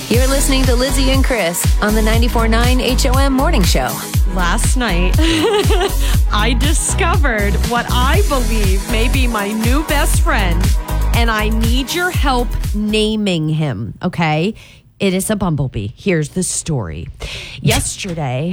You're listening to Lizzie and Chris on the 94.9 HOM Morning Show. Last night, I discovered what I believe may be my new best friend, and I need your help naming him, okay? It is a bumblebee. Here's the story. Yesterday,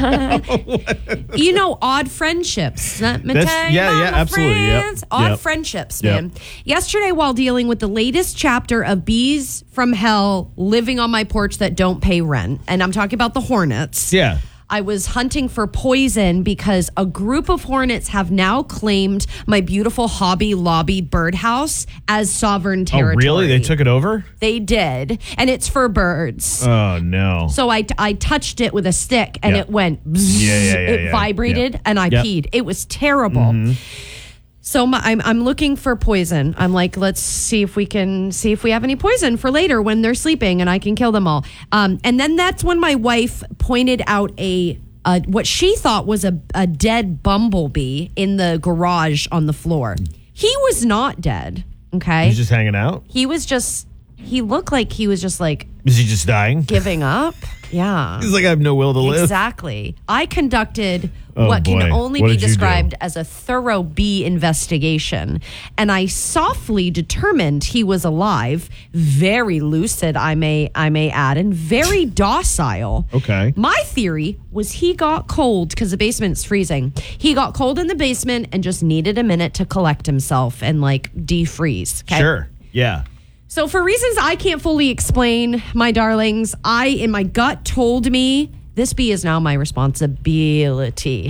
Odd Friendships. Absolutely. Yep. Odd Friendships, man. Yesterday, while dealing with the latest chapter of Bees from Hell living on my porch that don't pay rent, and I'm talking about the hornets. Yeah. I was hunting for poison because a group of hornets have now claimed my beautiful Hobby Lobby birdhouse as sovereign territory. Oh, really? They took it over? They did. And it's for birds. Oh, no. So I touched it with a stick and it went bzzz. It vibrated and I peed. It was terrible. Mm-hmm. So I'm looking for poison. I'm like, let's see if we have any poison for later when they're sleeping and I can kill them all. And then that's when my wife pointed out what she thought was a dead bumblebee in the garage on the floor. He was not dead. Okay, he was just hanging out. He looked like he was just like. Is he just dying? Giving up. Yeah. He's like, I have no will to live. Exactly. I conducted can only be described as a thorough bee investigation. And I softly determined he was alive, very lucid, I may add, and very docile. Okay. My theory was he got cold because the basement's freezing. He got cold in the basement and just needed a minute to collect himself and defreeze. Okay? Sure. Yeah. So for reasons I can't fully explain, my darlings, in my gut told me this bee is now my responsibility.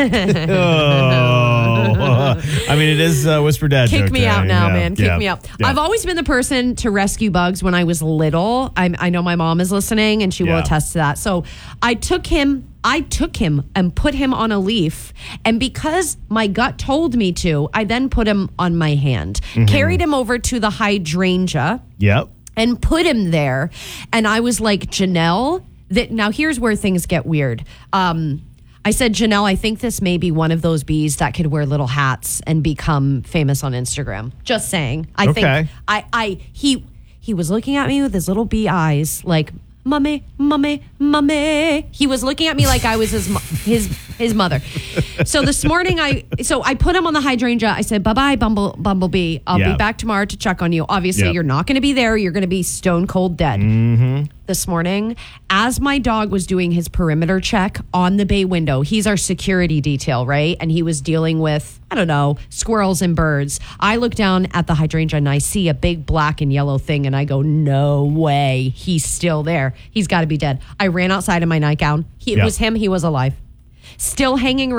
It is Whisper Dad Kick joke me out time. now, man. Kick me out. Yeah. I've always been the person to rescue bugs when I was little. I know my mom is listening and she will attest to that. So I took him and put him on a leaf. And because my gut told me to, I then put him on my hand, carried him over to the hydrangea. Yep. And put him there. And I was like, Janelle, now here's where things get weird. I said, Janelle, I think this may be one of those bees that could wear little hats and become famous on Instagram. Just saying. I think he was looking at me with his little bee eyes like, Mummy, mummy, mummy. He was looking at me like I was his mother. So this morning, I put him on the hydrangea. I said, bye-bye, bumblebee. I'll be back tomorrow to check on you. Obviously, you're not going to be there. You're going to be stone cold dead. Mm-hmm. This morning, as my dog was doing his perimeter check on the bay window, he's our security detail, right? And he was dealing with, squirrels and birds. I look down at the hydrangea and I see a big black and yellow thing and I go, no way, he's still there. He's got to be dead. I ran outside in my nightgown. It was him. He was alive. Still hanging